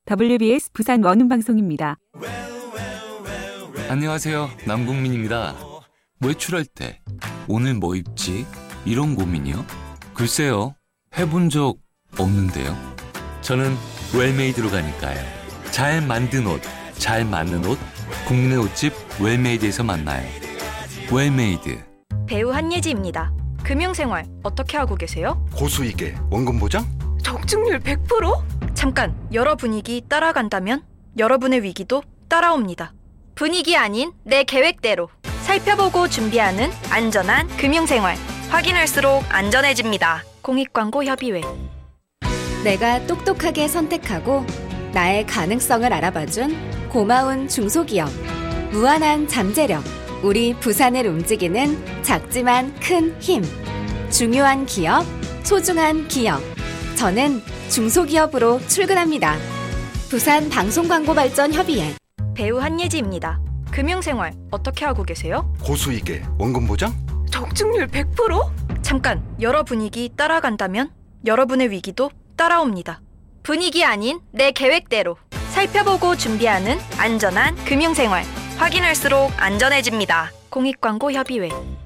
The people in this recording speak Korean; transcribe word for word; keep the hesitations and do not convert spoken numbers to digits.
더블유비에스 부산 원음방송입니다. 안녕하세요. 남궁민입니다. 외출할 때 오늘 뭐 입지? 이런 고민이요? 글쎄요. 해본 적 없는데요. 저는 웰메이드로 가니까요. 잘 만든 옷, 잘 맞는 옷, 국내 옷집 웰메이드에서 만나요. 웰메이드. 배우 한예지입니다. 금융생활 어떻게 하고 계세요? 고수익에 원금 보장? 적중률 백 퍼센트? 잠깐, 여러 분위기 따라간다면 여러분의 위기도 따라옵니다. 분위기 아닌 내 계획대로 살펴보고 준비하는 안전한 금융생활. 확인할수록 안전해집니다. 공익광고협의회. 내가 똑똑하게 선택하고 나의 가능성을 알아봐준 고마운 중소기업. 무한한 잠재력. 우리 부산을 움직이는 작지만 큰 힘. 중요한 기업, 소중한 기업. 저는 중소기업으로 출근합니다. 부산 방송광고발전협의회. 배우 한예지입니다. 금융생활 어떻게 하고 계세요? 고수익에 원금 보장? 적중률 백 퍼센트? 잠깐, 여러 분위기 따라간다면 여러분의 위기도 따라옵니다. 분위기 아닌 내 계획대로 살펴보고 준비하는 안전한 금융생활. 확인할수록 안전해집니다. 공익광고협의회.